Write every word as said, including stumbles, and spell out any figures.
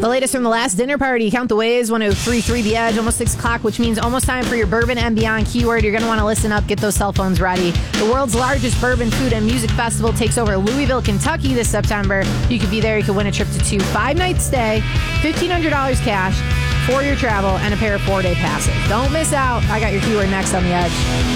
The latest from the last dinner party. Count the ways. one oh three point three The Edge. Almost six o'clock, which means almost time for your Bourbon and Beyond keyword. You're going to want to listen up. Get those cell phones ready. The world's largest bourbon, food, and music festival takes over Louisville, Kentucky this September. You could be there. You could win a trip to two five-night stay, fifteen hundred dollars cash for your travel, and a pair of four-day passes. Don't miss out. I got your keyword next on The Edge.